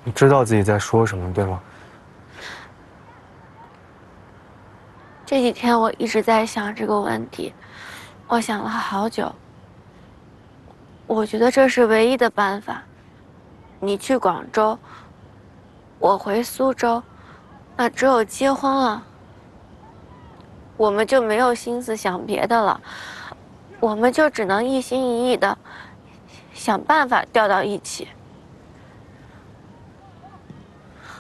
你知道自己在说什么，对吗？ 这几天我一直在想这个问题，我想了好久。我觉得这是唯一的办法。你去广州，我回苏州，那只有结婚了，我们就没有心思想别的了，我们就只能一心一意的想办法调到一起。